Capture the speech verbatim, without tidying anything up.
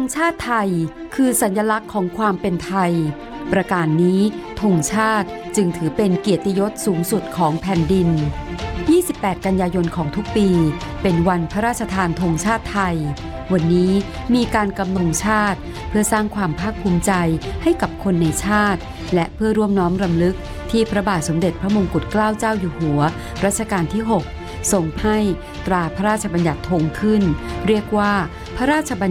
ชาติไทยคือสัญลักษณ์ของความเป็นไทยประการนี้ธงชาติจึงถือเป็นเกียรติยศสูงสุดของแผ่นดินยี่สิบแปดกันยายนของทุกปีเป็นวันพระราชทานธงชาติไทยวันนี้มีการกำหนดชาติเพื่อสร้างความภาคภูมิใจให้กับคนในชาติและเพื่อร่วมน้อมรำลึกที่พระบาทสมเด็จพระมงกุฎเกล้าเจ้าอยู่หัวรัชกาลที่หกทรงให้ตราพระราชบัญญัติธงขึ้นเรียกว่าพระราชบัญ